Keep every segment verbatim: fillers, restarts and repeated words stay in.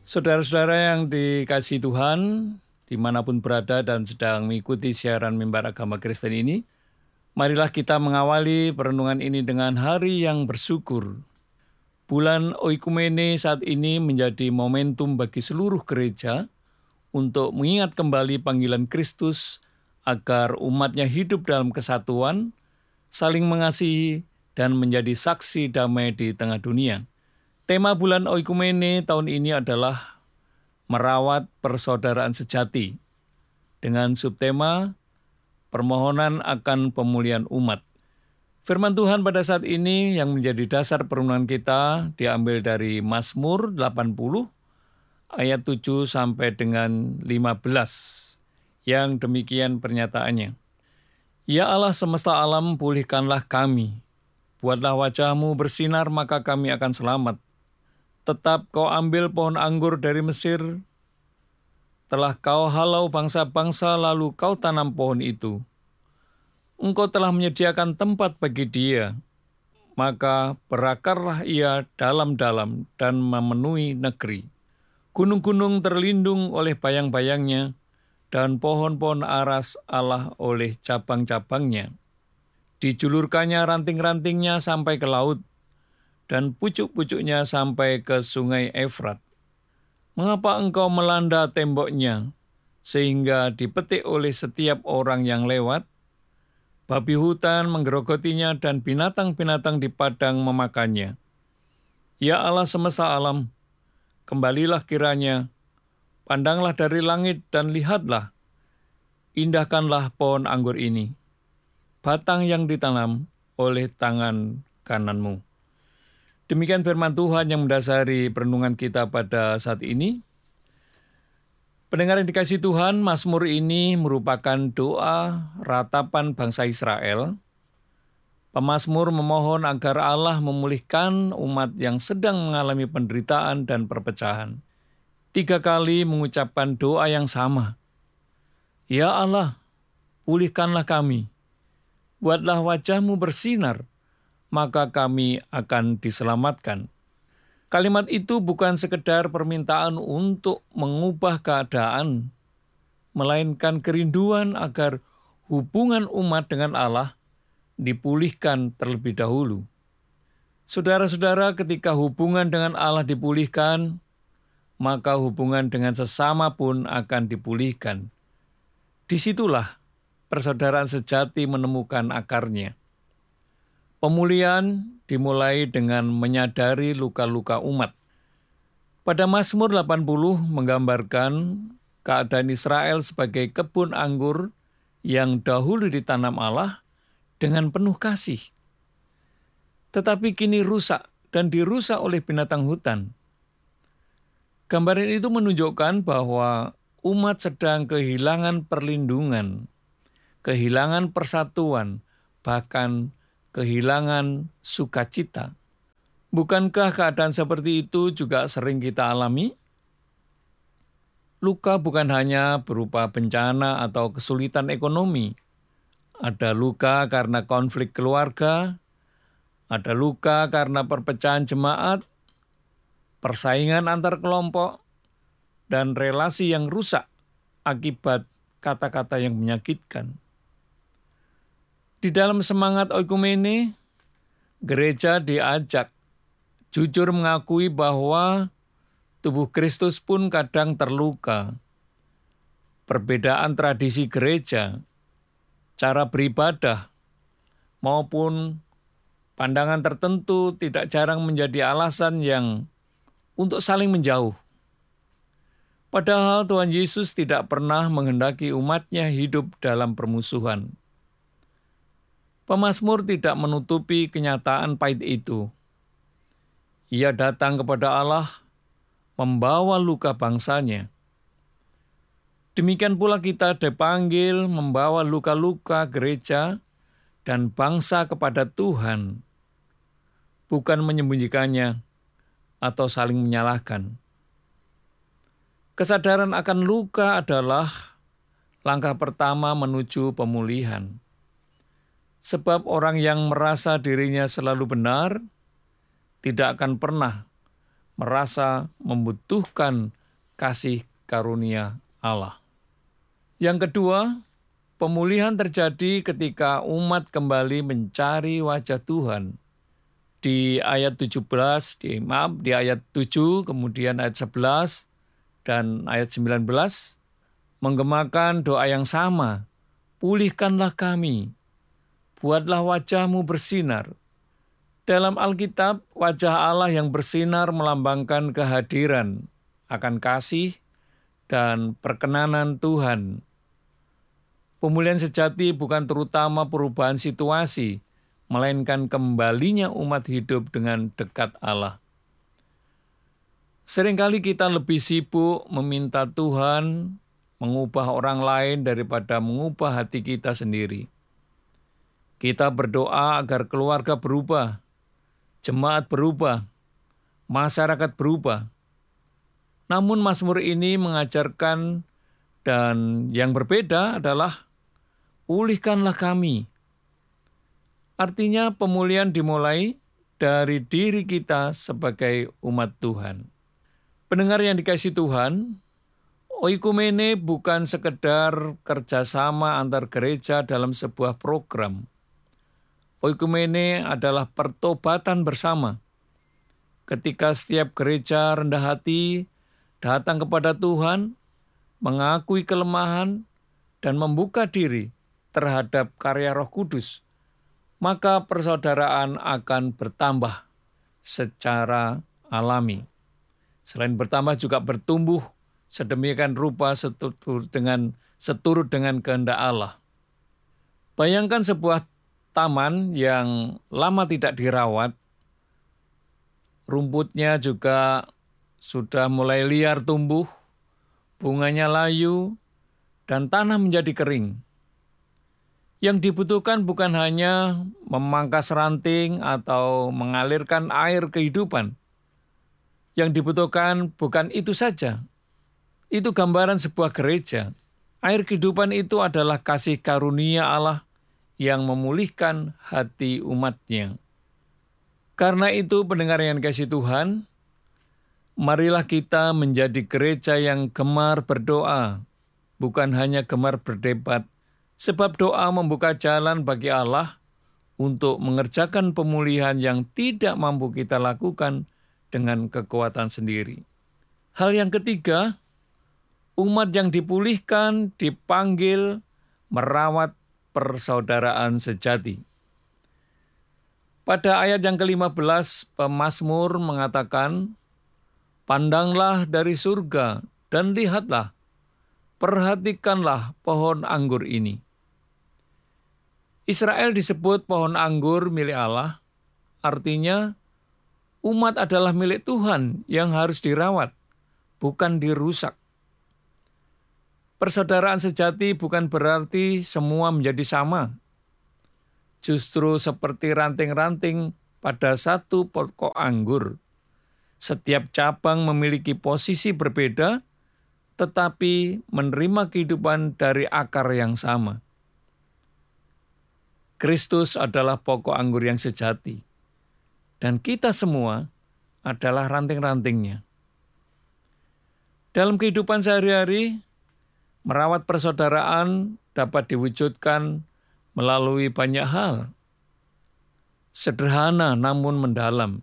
Saudara-saudara yang dikasihi Tuhan, dimanapun berada dan sedang mengikuti siaran mimbar agama Kristen ini, marilah kita mengawali perenungan ini dengan hari yang bersyukur. Bulan Oikumene saat ini menjadi momentum bagi seluruh gereja untuk mengingat kembali panggilan Kristus agar umatnya hidup dalam kesatuan, saling mengasihi, dan menjadi saksi damai di tengah dunia. Tema bulan Oikumene tahun ini adalah merawat persaudaraan sejati dengan subtema permohonan akan pemulihan umat. Firman Tuhan pada saat ini yang menjadi dasar perenungan kita diambil dari Mazmur delapan puluh ayat tujuh sampai dengan lima belas. Yang demikian pernyataannya. Ya Allah semesta alam, pulihkanlah kami. Buatlah wajah-Mu bersinar, maka kami akan selamat. Tetap Kau ambil pohon anggur dari Mesir. Telah Kau halau bangsa-bangsa, lalu Kau tanam pohon itu. Engkau telah menyediakan tempat bagi dia, maka berakarlah ia dalam-dalam dan memenuhi negeri. Gunung-gunung terlindung oleh bayang-bayangnya, dan pohon-pohon aras Allah oleh cabang-cabangnya. Dijulurkannya ranting-rantingnya sampai ke laut, dan pucuk-pucuknya sampai ke sungai Efrat. Mengapa engkau melanda temboknya, sehingga dipetik oleh setiap orang yang lewat? Babi hutan menggerogotinya dan binatang-binatang di padang memakannya. Ya Allah semesta alam, kembalilah kiranya, pandanglah dari langit dan lihatlah, indahkanlah pohon anggur ini, batang yang ditanam oleh tangan kanan-Mu. Demikian firman Tuhan yang mendasari perenungan kita pada saat ini. Pendengar yang dikasihi Tuhan, Mazmur ini merupakan doa ratapan bangsa Israel. Pemazmur memohon agar Allah memulihkan umat yang sedang mengalami penderitaan dan perpecahan. Tiga kali mengucapkan doa yang sama. Ya Allah, pulihkanlah kami. Buatlah wajah-Mu bersinar, maka kami akan diselamatkan. Kalimat itu bukan sekedar permintaan untuk mengubah keadaan, melainkan kerinduan agar hubungan umat dengan Allah dipulihkan terlebih dahulu. Saudara-saudara, ketika hubungan dengan Allah dipulihkan, maka hubungan dengan sesama pun akan dipulihkan. Disitulah persaudaraan sejati menemukan akarnya. Pemulihan dimulai dengan menyadari luka-luka umat. Pada Mazmur delapan puluh menggambarkan keadaan Israel sebagai kebun anggur yang dahulu ditanam Allah dengan penuh kasih. Tetapi kini rusak dan dirusak oleh binatang hutan. Gambaran itu menunjukkan bahwa umat sedang kehilangan perlindungan, kehilangan persatuan, bahkan kehilangan sukacita. Bukankah keadaan seperti itu juga sering kita alami? Luka bukan hanya berupa bencana atau kesulitan ekonomi. Ada luka karena konflik keluarga, ada luka karena perpecahan jemaat, persaingan antar kelompok, dan relasi yang rusak akibat kata-kata yang menyakitkan. Di dalam semangat Oikumene, gereja diajak jujur mengakui bahwa tubuh Kristus pun kadang terluka. Perbedaan tradisi gereja, cara beribadah, maupun pandangan tertentu tidak jarang menjadi alasan yang untuk saling menjauh. Padahal Tuhan Yesus tidak pernah menghendaki umatnya hidup dalam permusuhan. Pemazmur tidak menutupi kenyataan pahit itu. Ia datang kepada Allah, membawa luka bangsanya. Demikian pula kita dipanggil membawa luka-luka gereja dan bangsa kepada Tuhan, bukan menyembunyikannya atau saling menyalahkan. Kesadaran akan luka adalah langkah pertama menuju pemulihan. Sebab orang yang merasa dirinya selalu benar tidak akan pernah merasa membutuhkan kasih karunia Allah. Yang kedua, pemulihan terjadi ketika umat kembali mencari wajah Tuhan. Di ayat tujuh belas, di, maaf, di ayat tujuh, kemudian ayat sebelas, dan ayat sembilan belas, menggemakan doa yang sama. Pulihkanlah kami, buatlah wajahmu bersinar. Dalam Alkitab, wajah Allah yang bersinar melambangkan kehadiran akan kasih dan perkenanan Tuhan. Pemulihan sejati bukan terutama perubahan situasi, melainkan kembalinya umat hidup dengan dekat Allah. Seringkali kita lebih sibuk meminta Tuhan mengubah orang lain daripada mengubah hati kita sendiri. Kita berdoa agar keluarga berubah, jemaat berubah, masyarakat berubah. Namun Mazmur ini mengajarkan dan yang berbeda adalah pulihkanlah kami. Artinya pemulihan dimulai dari diri kita sebagai umat Tuhan. Pendengar yang dikasihi Tuhan, oikumene bukan sekedar kerjasama antar gereja dalam sebuah program. Oikumene adalah pertobatan bersama. Ketika setiap gereja rendah hati datang kepada Tuhan, mengakui kelemahan, dan membuka diri terhadap karya Roh Kudus, maka persaudaraan akan bertambah secara alami. Selain bertambah juga bertumbuh sedemikian rupa seturut dengan seturut dengan kehendak Allah. Bayangkan sebuah taman yang lama tidak dirawat, rumputnya juga sudah mulai liar tumbuh, bunganya layu, dan tanah menjadi kering. Yang dibutuhkan bukan hanya memangkas ranting atau mengalirkan air kehidupan. Yang dibutuhkan bukan itu saja. Itu gambaran sebuah gereja. Air kehidupan itu adalah kasih karunia Allah yang memulihkan hati umatnya. Karena itu pendengar yang dikasihi Tuhan, marilah kita menjadi gereja yang gemar berdoa, bukan hanya gemar berdebat, sebab doa membuka jalan bagi Allah untuk mengerjakan pemulihan yang tidak mampu kita lakukan dengan kekuatan sendiri. Hal yang ketiga, umat yang dipulihkan dipanggil merawat persaudaraan sejati. Pada ayat yang kelima belas, pemazmur mengatakan, "Pandanglah dari surga dan lihatlah, perhatikanlah pohon anggur ini." Israel disebut pohon anggur milik Allah, artinya umat adalah milik Tuhan yang harus dirawat, bukan dirusak. Persaudaraan sejati bukan berarti semua menjadi sama. Justru seperti ranting-ranting pada satu pokok anggur. Setiap cabang memiliki posisi berbeda, tetapi menerima kehidupan dari akar yang sama. Kristus adalah pokok anggur yang sejati, dan kita semua adalah ranting-rantingnya. Dalam kehidupan sehari-hari, merawat persaudaraan dapat diwujudkan melalui banyak hal. Sederhana namun mendalam.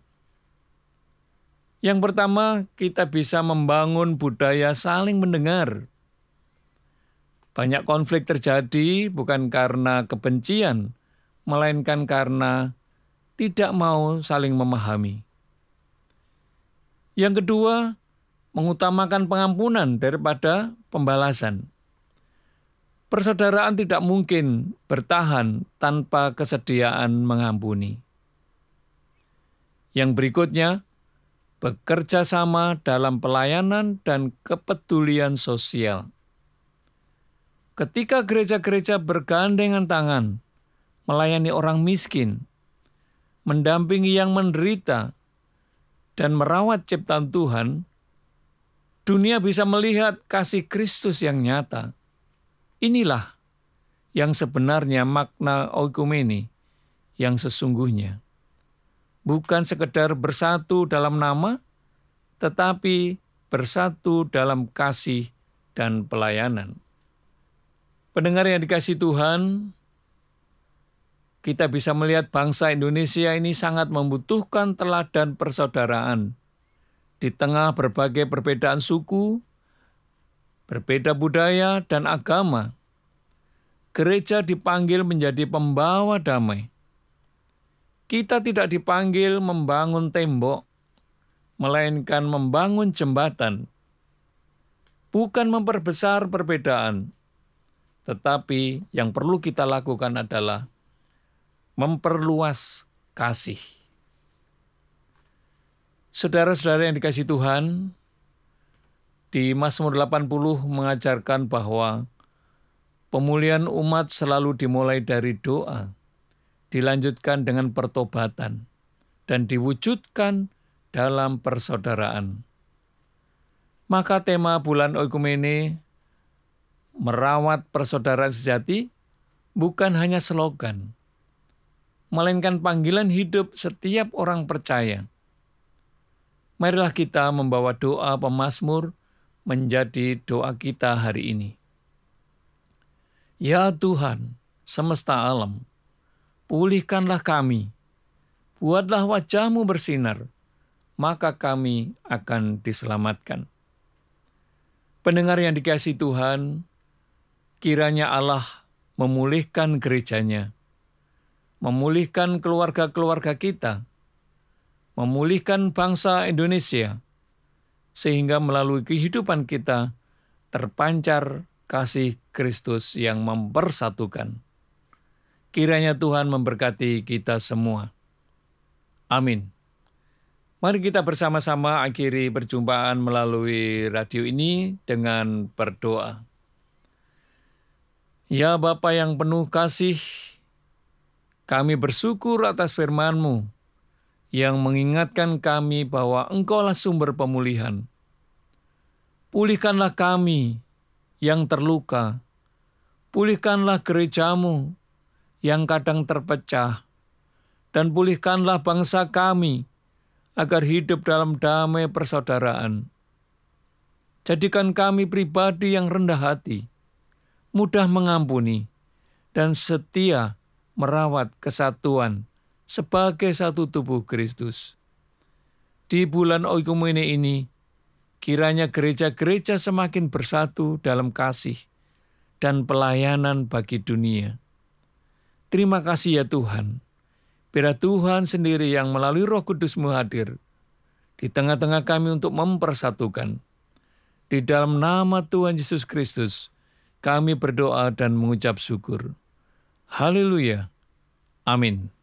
Yang pertama, kita bisa membangun budaya saling mendengar. Banyak konflik terjadi bukan karena kebencian, melainkan karena tidak mau saling memahami. Yang kedua, mengutamakan pengampunan daripada pembalasan. Persaudaraan tidak mungkin bertahan tanpa kesediaan mengampuni. Yang berikutnya, bekerja sama dalam pelayanan dan kepedulian sosial. Ketika gereja-gereja bergandengan tangan, melayani orang miskin, mendampingi yang menderita, dan merawat ciptaan Tuhan, dunia bisa melihat kasih Kristus yang nyata. Inilah yang sebenarnya makna oikumene yang sesungguhnya. Bukan sekedar bersatu dalam nama, tetapi bersatu dalam kasih dan pelayanan. Pendengar yang dikasihi Tuhan, kita bisa melihat bangsa Indonesia ini sangat membutuhkan teladan persaudaraan. Di tengah berbagai perbedaan suku, berbeda budaya dan agama, gereja dipanggil menjadi pembawa damai. Kita tidak dipanggil membangun tembok, melainkan membangun jembatan. Bukan memperbesar perbedaan, tetapi yang perlu kita lakukan adalah memperluas kasih. Saudara-saudara yang dikasihi Tuhan, di Mazmur delapan puluh mengajarkan bahwa pemulihan umat selalu dimulai dari doa, dilanjutkan dengan pertobatan, dan diwujudkan dalam persaudaraan. Maka tema bulan Oikumene, merawat persaudaraan sejati, bukan hanya slogan, melainkan panggilan hidup setiap orang percaya. Marilah kita membawa doa pemazmur menjadi doa kita hari ini. Ya Tuhan, semesta alam, pulihkanlah kami, buatlah wajah-Mu bersinar, maka kami akan diselamatkan. Pendengar yang dikasihi Tuhan, kiranya Allah memulihkan gerejanya, memulihkan keluarga-keluarga kita, memulihkan bangsa Indonesia, sehingga melalui kehidupan kita terpancar kasih Kristus yang mempersatukan. Kiranya Tuhan memberkati kita semua. Amin. Mari kita bersama-sama akhiri perjumpaan melalui radio ini dengan berdoa. Ya Bapa yang penuh kasih, kami bersyukur atas firman-Mu yang mengingatkan kami bahwa Engkaulah sumber pemulihan. Pulihkanlah kami yang terluka, pulihkanlah gereja-Mu yang kadang terpecah, dan pulihkanlah bangsa kami agar hidup dalam damai persaudaraan. Jadikan kami pribadi yang rendah hati, mudah mengampuni, dan setia merawat kesatuan sebagai satu tubuh Kristus. Di bulan Oikumene ini, kiranya gereja-gereja semakin bersatu dalam kasih dan pelayanan bagi dunia. Terima kasih ya Tuhan. Biar Tuhan sendiri yang melalui Roh Kudus-Mu hadir di tengah-tengah kami untuk mempersatukan. Di dalam nama Tuhan Yesus Kristus, kami berdoa dan mengucap syukur. Haleluya. Amin.